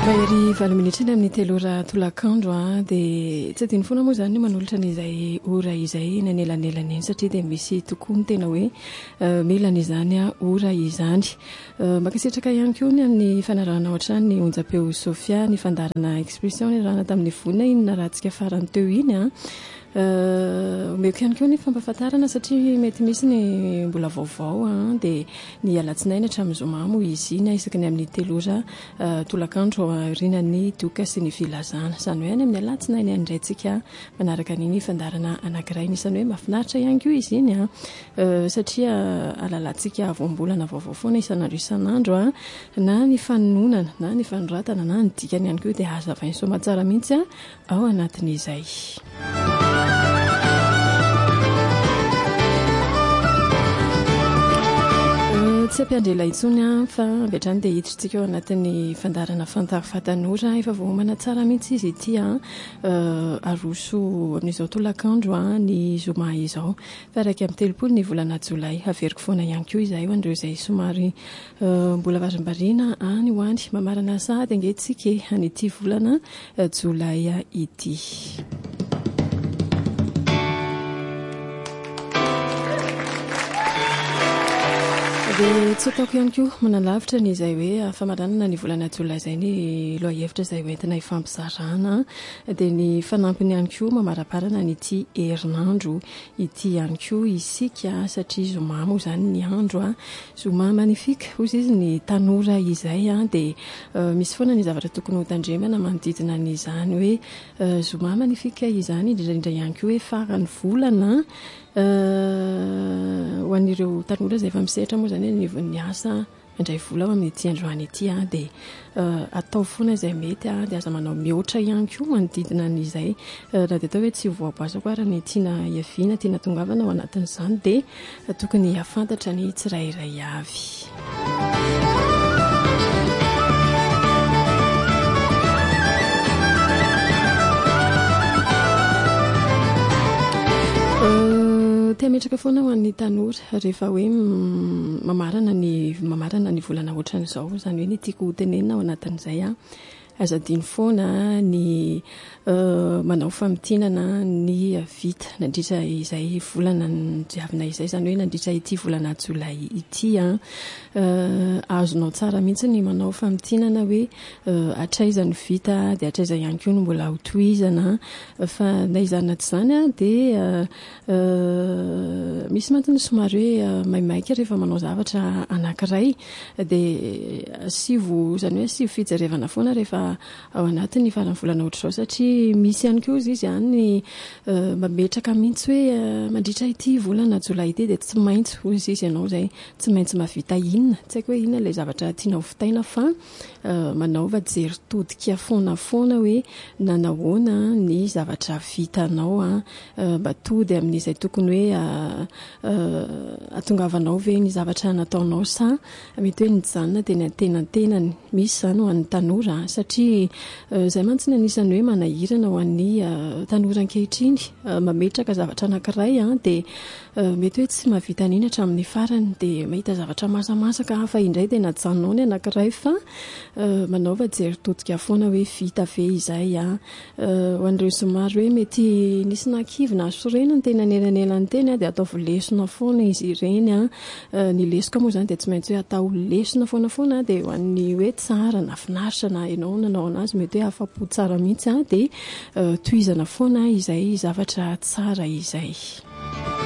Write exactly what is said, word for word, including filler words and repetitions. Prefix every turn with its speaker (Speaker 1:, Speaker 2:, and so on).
Speaker 1: Ry valo minitra iny amin'ny telo ora tolakandro a dia tsy adiny foana moa izany manolotra n'izay ora izay nanelanelana eny satria dia misy tokoa ny tena hoe milana izany a ora izany. Makasitraka ihany koa ny amin'ny fanarahana ohatrany ny onjam-peo Sofia ny fandarana expression rana tamin'ny vonina iny na rahantsika farany teo iny a. Omeko ihany koa ny fampafantarana satria mety misy ny mbola vaovao a dia ny alatsinainy hatramin'ny zoma moa izy iny isaky ny amin'ny telo ora tolakandro rinan'ny doka sy ny filazana izany hoe any amin'ny alatsinainy indray tsika manaraka n'iny fandarana anankiray nisany hoe mahafinaritra ihany koa izy iny a satria alalantsika voambolana vaovao foana isan'andro isan'andro a na ny fanonana na ny fanoratana na ny dikany ihany koa dia hazavainy soamantsara mihitsy a ao anatin'izay. Tsy ampiandrela intsony a fa avetrany dia hiditrintsika ao anatin'ny fandarana fantarofatanora efa voamana tsara mihitsy izy ity a aroso amin'izao tolakandro a ny zoma izao fa raika amin'ny telopolo ny volana jolay averiko foana ihany koa izay ho andreo izay somary mbola varimbariana any ho any mamarana sahady angehtsika an'ity volana jolay ity. Dia tsy ataoko ihany koa manalavitra ny izay hoe famaranana ny volana jolay izay ny loha-hevitra izay hoentina hifampizarana dia ny fanampiny ihany koa mamaraparana n'ity herinandro ity ihany koa isika satria zoma moa izany ny andro a zoma magnifika hozy izy ny tanora izay a dia misy foana ny zavatra tokony ho tandremana manodidina n'izany hoe zoma magnifika izany indrindraindra ihany koa hoe farany volana ho an'ireo tanora izay efa misehatra moa izany ny von'ny asa mandray vola ao amin'ity androany ity a dia atao foana izay mety a dia aza manao mihoatra ihany koa manodidina n'izay raha dia atao hoe tsy voaboasako ary ny tiana hiaviana tiana tongavana ao anatin'izany dia tokony hafantatra ny tsirairay avy. Temetraka foana ho an'ny tanora rehefa hoe mamarana ny mamarana ny volana ohatran'izao izany hoe ny tiako ho tenenina ao anatin'izay a azadiny foana ny manao famitinana ny vita nandritra izay volana jiavina izay izany hoe nandritra ity volana jolay ity a azonao tsara mihitsy ny manao famitinana hoe hatraiza ny vita dia hatraiza ihany koa no mbola ho tohizana fa naizana tsy izany a dia misy mantiny somary hoe maimaika rehefa manao zavatra anankiray dia sivo izany hoe sivo fijerevana foana rehefa ao anatiny farany volana ohatr'izao satria misy ihany koa izy ihany ny mametraka mihitsy hoe mandritra ity volana jolay ity dia tsy maintsy hoy izy ianao izay tsy maintsy mahavita inona tsy haiko hoe inona ilay zavatra tiana ho vitaina fa manaova jery todika foana foana hoe nanahoana ny zavatra vitanao a mba tody amin'izay tokony hoe atongavanao ve ny zavatra nataonao sa mety hoe nijanona dia ny antenantenany misy izany ho an'ny tanora satria izay mantsy ny anisany hoe manahirana ho an'ny tanora ankehitriny mametraka zavatra anankiray a dia mety hoe tsy mahavita an'iny hatramin'ny farany dia mahita zavatra masamasaka hafa indray dia najanonao ny anankiray fa manaova jery todika foana hoe vita ve izay a ho an'ireo somary hoe mety nisy nankivina sorena ny tena nelanelany teny a dia ataovy lesona foana izy ireny a ny lesoka moa izany dia tsy maintsy hoe atao lesona foana foana dia ho an'ny hoe tsara na finaritra na ianao nanao anazy mety hoe afa-po tsara mihitsy a dia tohizana foana izay zavatra tsara izay.